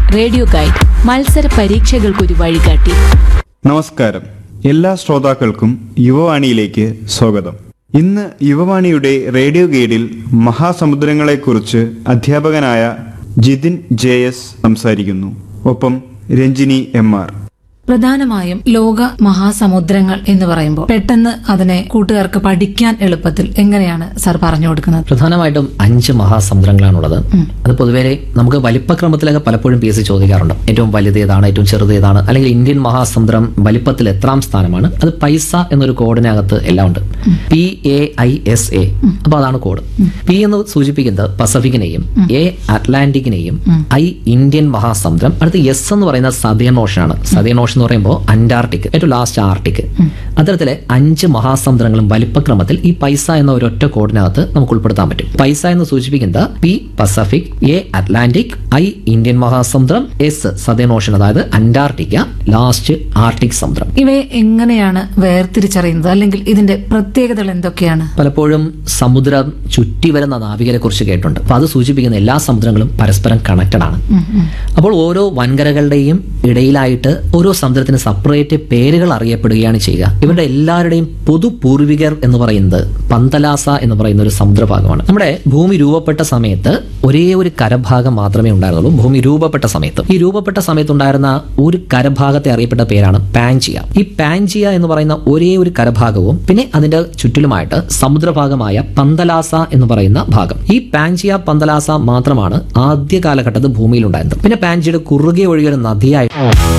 Radio guide മത്സര പരീക്ഷകൾക്കൊരു വഴികാട്ടി. നമസ്കാരം, എല്ലാ ശ്രോതാക്കൾക്കും യുവവാണിയിലേക്ക് സ്വാഗതം. ഇന്ന് യുവവാണിയുടെ റേഡിയോ ഗൈഡിൽ മഹാസമുദ്രങ്ങളെക്കുറിച്ച് അധ്യാപകനായ ജിതിൻ JS സംസാരിക്കുന്നു. ഒപ്പം രഞ്ജിനി MR. പ്രധാനമായും ലോക മഹാസമുദ്രങ്ങൾ എന്ന് പറയുമ്പോൾ പെട്ടെന്ന് അതിനെ കൂട്ടുകാർക്ക് പഠിക്കാൻ എളുപ്പത്തിൽ എങ്ങനെയാണ് സാർ പറഞ്ഞു കൊടുക്കുന്നത്? പ്രധാനമായിട്ടും 5 മഹാസമുദ്രങ്ങളാണുള്ളത്. അത് പൊതുവേ നമുക്ക് വലിപ്പക്രമത്തിലൊക്കെ പലപ്പോഴും PSC ചോദിക്കാറുണ്ട്. ഏറ്റവും വലുതേതാണ്, ഏറ്റവും ചെറുതേതാണ്, അല്ലെങ്കിൽ ഇന്ത്യൻ മഹാസമുദ്രം വലിപ്പത്തിൽ എത്രാം സ്ഥാനമാണ്? അത് പൈസ എന്നൊരു കോഡിനകത്ത് എല്ലാം ഉണ്ട്. PAISA. അപ്പൊ അതാണ് കോഡ്. P എന്ന് സൂചിപ്പിക്കുന്നത് പസഫിക്കിനെയും, A അറ്റ്ലാന്റിക്കിനെയും, I ഇന്ത്യൻ മഹാസമുദ്രം, അടുത്ത് S എന്ന് പറയുന്ന സദേൺ ഓഷനാണ്. സദേൺ ഓഷൻ എന്ന് പറയുമ്പോൾ അന്റാർട്ടിക്, ഏറ്റവും ലാസ്റ്റ് ആർട്ടിക്. അത്തരത്തിലെ 5 മഹാസമുദ്രങ്ങളും വലിപ്പക്രമത്തിൽ ഈ പൈസ എന്ന ഒരൊറ്റ കോഡിനകത്ത് നമുക്ക് ഉൾപ്പെടുത്താൻ പറ്റും. പൈസ എന്ന് സൂചിപ്പിക്കുന്നത് P Pacific, A Atlantic, I Indian Mahasamudram, S southern Ocean അതായത് അന്റാർട്ടിക്ക, ലാസ്റ്റ് ആർട്ടിക് സമുദ്രം. ഇവയെ എങ്ങനെയാണ് വേർതിരിച്ചറിയുന്നത്, അല്ലെങ്കിൽ ഇതിന്റെ പ്രത്യേകതകൾ എന്തൊക്കെയാണ്? പലപ്പോഴും സമുദ്രം ചുറ്റി വരുന്ന നാവികരെ കുറിച്ച് കേട്ടുണ്ട്. അപ്പൊ അത് സൂചിപ്പിക്കുന്ന എല്ലാ സമുദ്രങ്ങളും പരസ്പരം കണക്റ്റഡ് ആണ്. അപ്പോൾ ഓരോ വൻകരകളുടെയും ഇടയിലായിട്ട് ഓരോ സമുദ്രത്തിന് സെപ്പറേറ്റ് പേരുകൾ അറിയപ്പെടുകയാണ് ചെയ്യുക. ഇവരുടെ എല്ലാവരുടെയും പൊതു പൂർവികർ എന്ന് പറയുന്നത് പന്തലാസ എന്ന് പറയുന്ന ഒരു സമുദ്രഭാഗമാണ്. നമ്മുടെ ഭൂമി രൂപപ്പെട്ട സമയത്ത് ഒരേ ഒരു കരഭാഗം മാത്രമേ ഉണ്ടായിരുന്നുള്ളൂ. ഭൂമി രൂപപ്പെട്ട സമയത്ത് ഈ രൂപപ്പെട്ട സമയത്ത് ഉണ്ടായിരുന്ന ഒരു കരഭാഗത്തെ അറിയപ്പെട്ട പേരാണ് പാൻജിയ. ഈ പാൻജിയ എന്ന് പറയുന്ന ഒരേ ഒരു കരഭാഗവും പിന്നെ അതിന്റെ ചുറ്റിലുമായിട്ട് സമുദ്രഭാഗമായ പന്തലാസ എന്ന് പറയുന്ന ഭാഗം. ഈ പാൻജിയ പന്തലാസ മാത്രമാണ് ആദ്യ കാലഘട്ടത്തിൽ ഭൂമിയിൽ ഉണ്ടായിരുന്നത്. പിന്നെ പാൻജിയുടെ കുറുകെ ഒഴുകിയ ഒരു നദിയായിട്ട്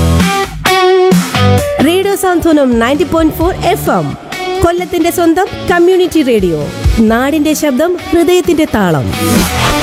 റേഡിയോ സാന്ത്വനം 90.4 FM, കൊല്ലത്തിന്റെ സ്വന്തം കമ്മ്യൂണിറ്റി റേഡിയോ. നാടിന്റെ ശബ്ദം, ഹൃദയത്തിന്റെ താളം.